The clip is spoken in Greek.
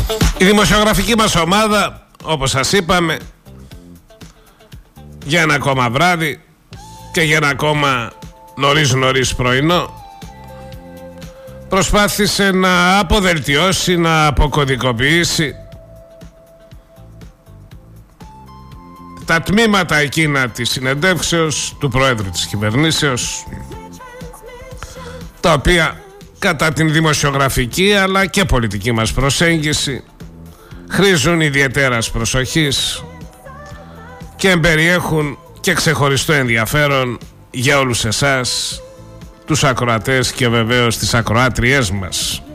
Η δημοσιογραφική μας ομάδα, όπως σας είπαμε, για ένα ακόμα βράδυ και για ένα ακόμα νωρίς πρωινό, προσπάθησε να αποδελτιώσει, να αποκωδικοποιήσει τα τμήματα εκείνα της συνεντεύξεως του Προέδρου της Κυβερνήσεως, τα οποία κατά την δημοσιογραφική αλλά και πολιτική μας προσέγγιση χρήζουν ιδιαιτέρας προσοχής και εμπεριέχουν και ξεχωριστό ενδιαφέρον για όλους εσάς, τους ακροατές και βεβαίως τις ακροάτριές μας.